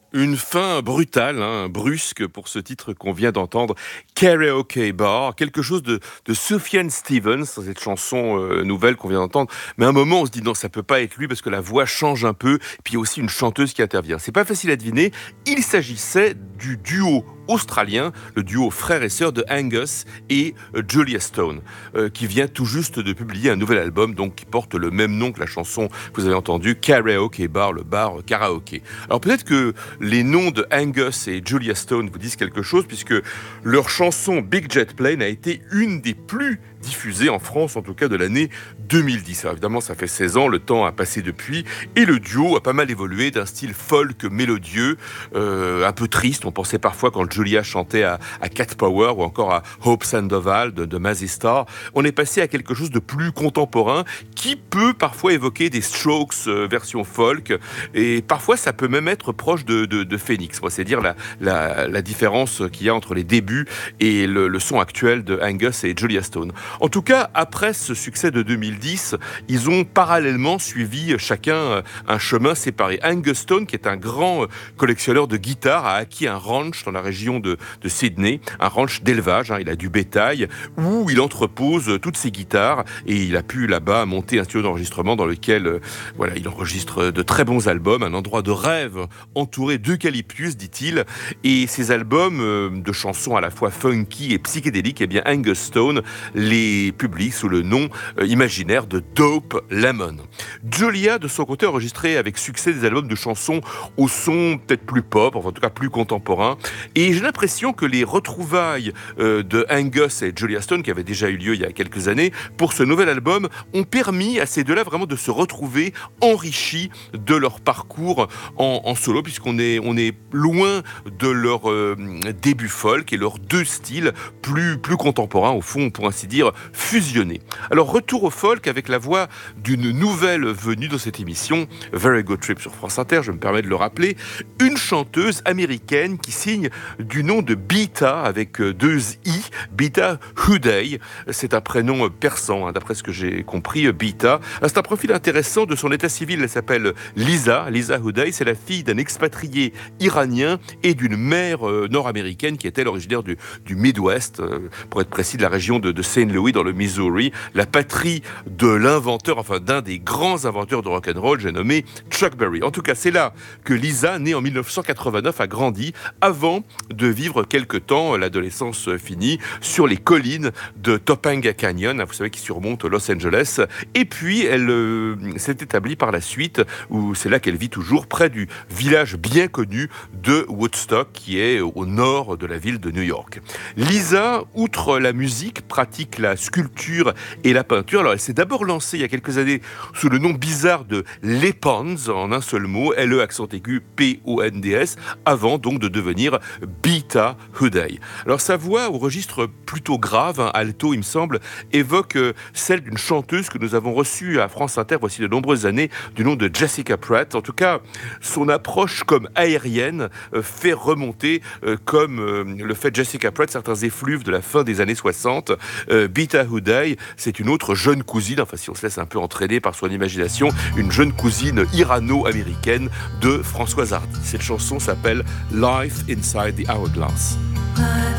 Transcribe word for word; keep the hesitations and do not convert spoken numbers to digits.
Une fin brutale, hein, brusque pour ce titre qu'on vient d'entendre, Karaoke Bar, quelque chose de, de Sufjan Stevens, cette chanson euh, nouvelle qu'on vient d'entendre. Mais à un moment, on se dit non, ça peut pas être lui parce que la voix change un peu. Puis il y a aussi une chanteuse qui intervient. C'est pas facile à deviner. Il s'agissait du duo australien, le duo frère et sœur de Angus et euh, Julia Stone, euh, qui vient tout juste de publier un nouvel album, donc qui porte le même nom que la chanson que vous avez entendue, Karaoke Bar, le bar karaoké. Alors peut-être que les noms de Angus et Julia Stone vous disent quelque chose, puisque leur chanson Big Jet Plane a été une des plus diffusée en France, en tout cas de l'année deux mille dix. Alors évidemment, ça fait seize ans, le temps a passé depuis, et le duo a pas mal évolué d'un style folk mélodieux, euh, un peu triste. On pensait parfois, quand Julia chantait à, à Cat Power ou encore à Hope Sandoval de, de Mazzy Star, on est passé à quelque chose de plus contemporain qui peut parfois évoquer des Strokes euh, version folk, et parfois ça peut même être proche de, de, de Phoenix. C'est dire la, la, la différence qu'il y a entre les débuts et le, le son actuel de Angus et Julia Stone. En tout cas, après ce succès de deux mille dix, ils ont parallèlement suivi chacun un chemin séparé. Angus Stone, qui est un grand collectionneur de guitares, a acquis un ranch dans la région de, de Sydney, un ranch d'élevage, hein, il a du bétail, où il entrepose toutes ses guitares, et il a pu là-bas monter un studio d'enregistrement dans lequel euh, voilà, il enregistre de très bons albums, un endroit de rêve entouré d'eucalyptus, dit-il, et ces albums euh, de chansons à la fois funky et psychédéliques, eh bien Angus Stone les publie sous le nom euh, imaginaire de Dope Lemon. Julia, de son côté, a enregistré avec succès des albums de chansons au son peut-être plus pop, enfin, en tout cas plus contemporain. Et j'ai l'impression que les retrouvailles euh, de Angus et Julia Stone, qui avaient déjà eu lieu il y a quelques années, pour ce nouvel album, ont permis à ces deux-là vraiment de se retrouver enrichis de leur parcours en, en solo, puisqu'on est, on est loin de leur euh, début folk et leurs deux styles plus, plus contemporains, au fond, pour ainsi dire, fusionner. Alors, retour au folk avec la voix d'une nouvelle venue dans cette émission, Very Good Trip sur France Inter, je me permets de le rappeler, une chanteuse américaine qui signe du nom de Beata avec deux i, Beata Hudey. C'est un prénom persan, hein, d'après ce que j'ai compris, Beata. C'est un profil intéressant de son état civil. Elle s'appelle Lisa, Lisa Hudey. C'est la fille d'un expatrié iranien et d'une mère euh, nord-américaine qui était originaire du, du Midwest, euh, pour être précis, de la région de, de Saint Louis dans le Missouri, la patrie de l'inventeur, enfin d'un des grands inventeurs de rock'n'roll, j'ai nommé Chuck Berry. En tout cas, c'est là que Lisa, née en dix-neuf cent quatre-vingt-neuf, a grandi avant de vivre quelque temps, l'adolescence finie, sur les collines de Topanga Canyon, vous savez, qui surmonte Los Angeles. Et puis, elle euh, s'est établie par la suite, où c'est là qu'elle vit toujours, près du village bien connu de Woodstock, qui est au nord de la ville de New York. Lisa, outre la musique, pratique la sculpture et la peinture. Alors, elle s'est d'abord lancée il y a quelques années sous le nom bizarre de Les Ponds, en un seul mot, L E accent aigu P O N D S, avant donc de devenir Beata Hudey. Alors, sa voix, au registre plutôt grave, hein, alto il me semble, évoque euh, celle d'une chanteuse que nous avons reçue à France Inter voici de nombreuses années, du nom de Jessica Pratt. En tout cas, son approche comme aérienne euh, fait remonter, euh, comme euh, le fait Jessica Pratt, certains effluves de la fin des années soixante. Euh, Beata Hudey, c'est une autre jeune cousine, enfin si on se laisse un peu entraîner par son imagination, une jeune cousine irano-américaine de Françoise Hardy. Cette chanson s'appelle Life Inside the Hourglass.